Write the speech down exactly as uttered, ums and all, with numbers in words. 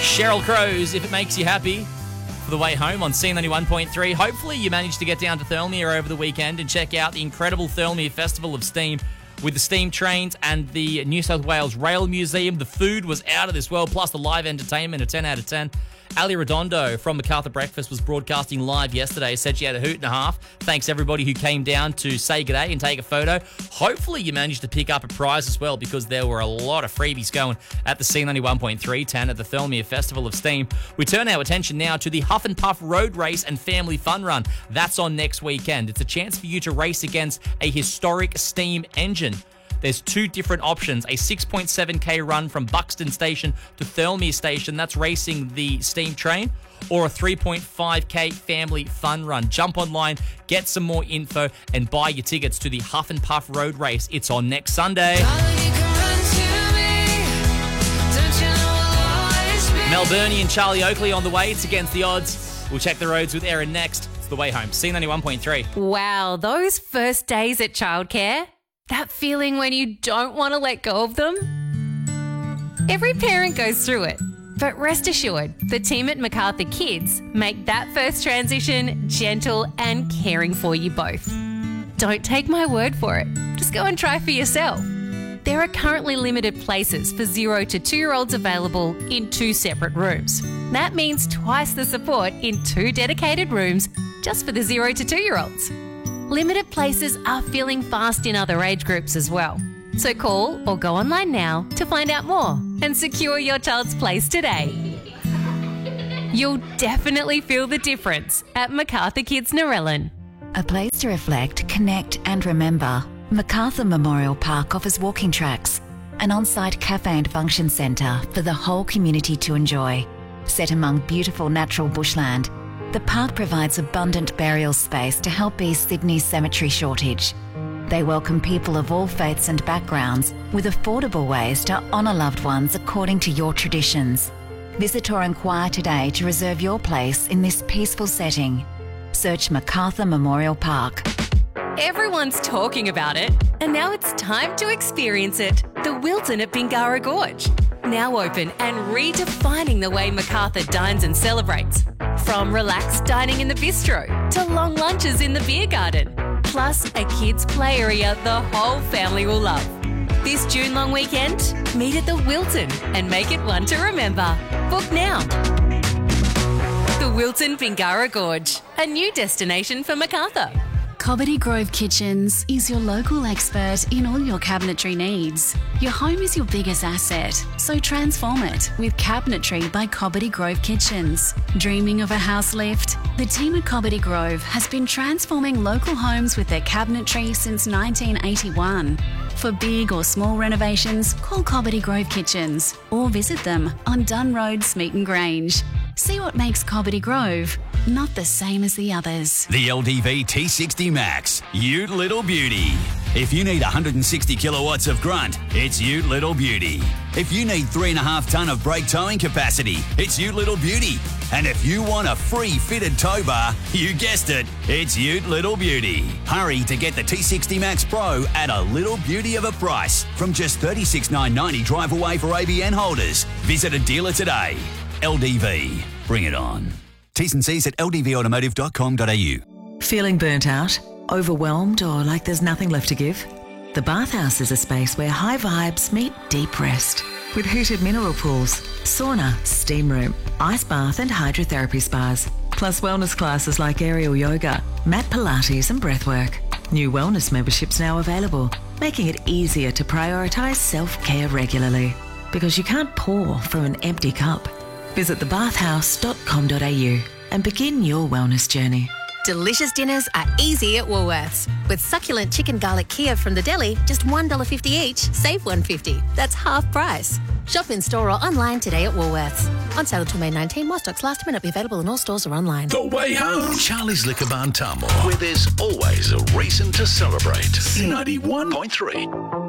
Sheryl Crow's If It Makes You Happy for the way home on C ninety-one point three. Hopefully you managed to get down to Thirlmere over the weekend and check out the incredible Thirlmere Festival of Steam with the steam trains and the New South Wales Rail Museum. The food was out of this world, plus the live entertainment, a ten out of ten. Ali Redondo from MacArthur Breakfast was broadcasting live yesterday, said she had a hoot and a half. Thanks everybody who came down to say g'day and take a photo. Hopefully you managed to pick up a prize as well, because there were a lot of freebies going at the C ninety-one point three ten at the Thirlmere Festival of Steam. We turn our attention now to the Huff and Puff Road Race and Family Fun Run. That's on next weekend. It's a chance for you to race against a historic steam engine. There's two different options, a six point seven K run from Buxton Station to Thirlmere Station, that's racing the steam train, or a three point five K family fun run. Jump online, get some more info, and buy your tickets to the Huff and Puff Road Race. It's on next Sunday. Mel Burney and Charlie Oakley on the way. It's Against the Odds. We'll check the roads with Erin next. It's The Way Home, C ninety-one point three. Wow, those first days at childcare. That feeling when you don't want to let go of them? Every parent goes through it. But rest assured, the team at MacArthur Kids make that first transition gentle and caring for you both. Don't take my word for it. Just go and try for yourself. There are currently limited places for zero to two-year-olds available in two separate rooms. That means twice the support in two dedicated rooms just for the zero to two-year-olds. Limited places are filling fast in other age groups as well. So call or go online now to find out more and secure your child's place today. You'll definitely feel the difference at MacArthur Kids Narellan. A place to reflect, connect and remember. MacArthur Memorial Park offers walking tracks, an on-site cafe and function centre for the whole community to enjoy. Set among beautiful natural bushland, the park provides abundant burial space to help ease Sydney's cemetery shortage. They welcome people of all faiths and backgrounds with affordable ways to honour loved ones according to your traditions. Visit or inquire today to reserve your place in this peaceful setting. Search MacArthur Memorial Park. Everyone's talking about it, and now it's time to experience it. The Wilton at Bingara Gorge. Now open and redefining the way MacArthur dines and celebrates. From relaxed dining in the bistro to long lunches in the beer garden. Plus a kids' play area the whole family will love. This June long weekend, meet at the Wilton and make it one to remember. Book now. The Wilton Bingara Gorge, a new destination for MacArthur. Cobbitty Grove Kitchens is your local expert in all your cabinetry needs. Your home is your biggest asset, so transform it with Cabinetry by Cobbitty Grove Kitchens. Dreaming of a house lift? The team at Cobbitty Grove has been transforming local homes with their cabinetry since nineteen eighty-one. For big or small renovations, call Cobbitty Grove Kitchens or visit them on Dunn Road, Smeaton Grange. See what makes Cobbitty Grove not the same as the others. The L D V T sixty Max, Ute Little Beauty. If you need one hundred sixty kilowatts of grunt, it's Ute Little Beauty. If you need three and a half tonne of brake towing capacity, it's Ute Little Beauty. And if you want a free fitted tow bar, you guessed it, it's Ute Little Beauty. Hurry to get the T sixty Max Pro at a little beauty of a price from just thirty-six thousand nine hundred ninety drive away for A B N holders. Visit a dealer today. L D V, bring it on. T's and C's at l d v automotive dot com dot a u. Feeling burnt out, overwhelmed, or like there's nothing left to give? The Bathhouse is a space where high vibes meet deep rest. With heated mineral pools, sauna, steam room, ice bath and hydrotherapy spas. Plus wellness classes like aerial yoga, mat Pilates and breathwork. New wellness memberships now available, making it easier to prioritise self-care regularly. Because you can't pour from an empty cup. Visit the bathhouse dot com dot a u and begin your wellness journey. Delicious dinners are easy at Woolworths. With succulent chicken garlic Kiev from the deli, just one dollar fifty each, save one dollar fifty. That's half price. Shop in store or online today at Woolworths. On sale until May nineteenth, while stocks last, may not be available in all stores or online. The Way Home. Charlie's Liquor Barn Tamworth, where there's always a reason to celebrate. C ninety-one point three.